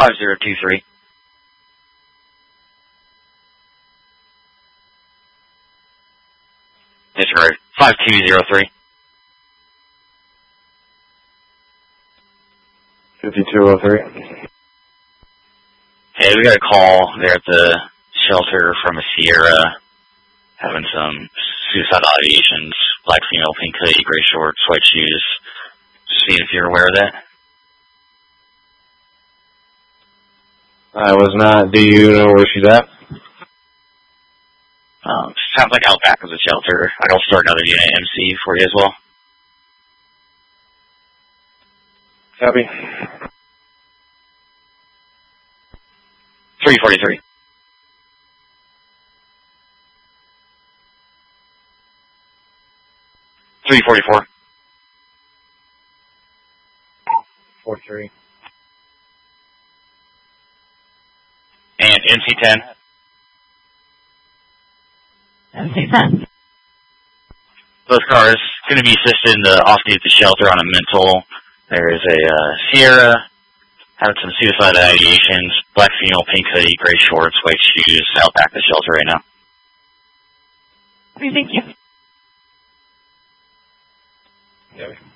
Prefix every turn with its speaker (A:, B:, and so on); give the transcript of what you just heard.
A: 5023. Disregard. 5203.
B: 5203.
A: Hey, we got a call there at the shelter from a Sierra having some suicidal ideations. Black female, pink hoodie, gray shorts, white shoes. Just seeing if you're aware of that.
B: I was not. Do you know where she's at?
A: Sounds like out back of the shelter. I can start another unit MC for you as well.
B: Copy.
A: 343. 344.
B: 43.
A: And MC10.
C: MC10.
A: Those cars going to be assisted in the off-duty at the shelter on a mental. There's a Sierra having some suicide ideations. Black female, pink hoodie, gray shorts, white shoes. Out back of the shelter right now.
C: Thank you.
B: Yeah.